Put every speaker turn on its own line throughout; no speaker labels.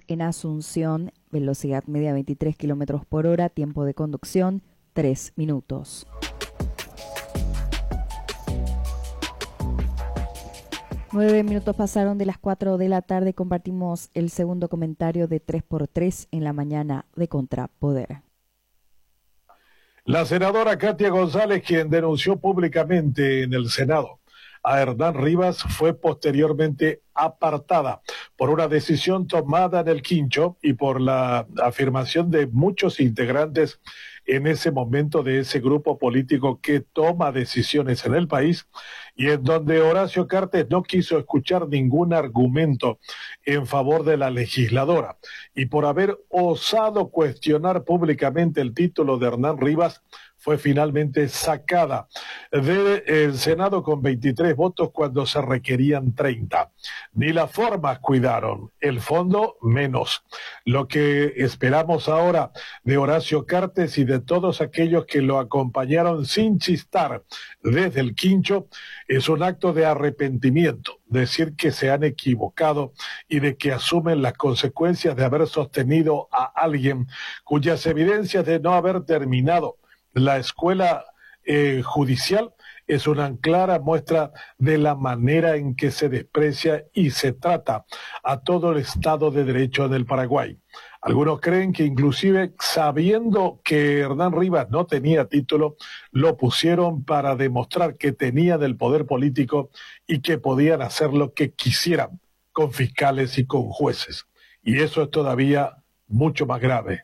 en Asunción, velocidad media 23 kilómetros por hora, tiempo de conducción 3 minutos. Nueve minutos pasaron de las 4 de la tarde. Compartimos el segundo comentario de 3x3 en la mañana de Contrapoder.
La senadora Katia González, quien denunció públicamente en el Senado a Hernán Rivas, fue posteriormente apartada por una decisión tomada en el Quincho y por la afirmación de muchos integrantes en ese momento de ese grupo político que toma decisiones en el país, y en donde Horacio Cartes no quiso escuchar ningún argumento en favor de la legisladora, y por haber osado cuestionar públicamente el título de Hernán Rivas, fue finalmente sacada del Senado con 23 votos cuando se requerían 30. Ni las formas cuidaron, el fondo menos. Lo que esperamos ahora de Horacio Cartes y de todos aquellos que lo acompañaron sin chistar desde el Quincho es un acto de arrepentimiento, decir que se han equivocado y de que asumen las consecuencias de haber sostenido a alguien cuyas evidencias de no haber terminado la escuela judicial es una clara muestra de la manera en que se desprecia y se trata a todo el Estado de Derecho en el Paraguay. Algunos creen que inclusive sabiendo que Hernán Rivas no tenía título, lo pusieron para demostrar que tenían el poder político y que podían hacer lo que quisieran con fiscales y con jueces. Y eso es todavía mucho más grave.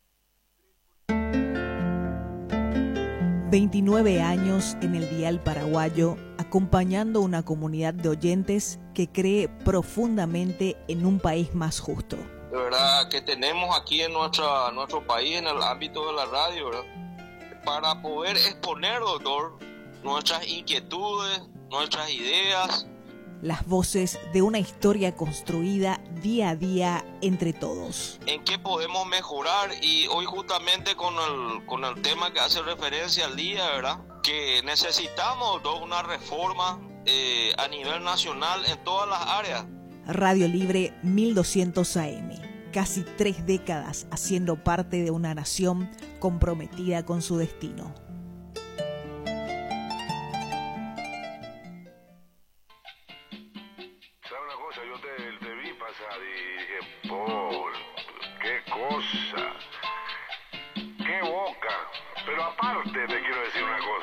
29 años en el dial paraguayo, acompañando una comunidad de oyentes que cree profundamente en un país más justo.
De verdad que tenemos aquí en nuestro país, en el ámbito de la radio, ¿verdad?, para poder exponer, doctor, nuestras inquietudes, nuestras ideas.
Las voces de una historia construida día a día entre todos.
¿En qué podemos mejorar? Y hoy justamente con el tema que hace referencia al día, ¿verdad?, que necesitamos una reforma a nivel nacional en todas las áreas.
Radio Libre 1200 AM. Casi 3 décadas haciendo parte de una nación comprometida con su destino.
Y dije, Paul, qué cosa, qué boca. Pero aparte te quiero decir una cosa.